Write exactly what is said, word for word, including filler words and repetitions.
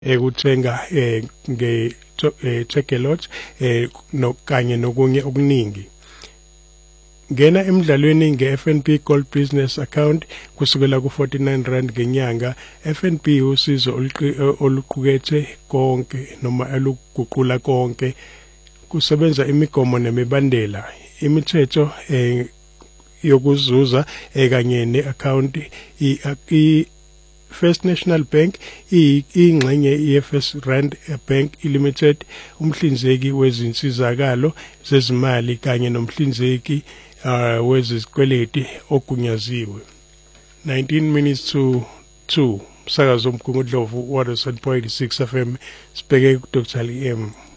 ekuthenga eh nge Takealot eh nokanye nokunye okuningi. Ngena emidlalweni nge-F N B Gold Business Account kusukela ku forty-nine rand ngenyanga. F N B usizo oluqukethe konke noma eluguqula konke, kusebenza imigomo nemibandela, imithetho eh yokuzuza ekanye ne-account. i First National Bank ingxenye ye-First Rand Bank Limited, umhlinzeki wezinsizakalo zezimali kanye nomhlinzeki uh, wezikweleti ogunyaziwe. nineteen minutes to two. Sakazo Mgungundlovu, one oh seven point six F M, sibheke ku Doctor Lee M.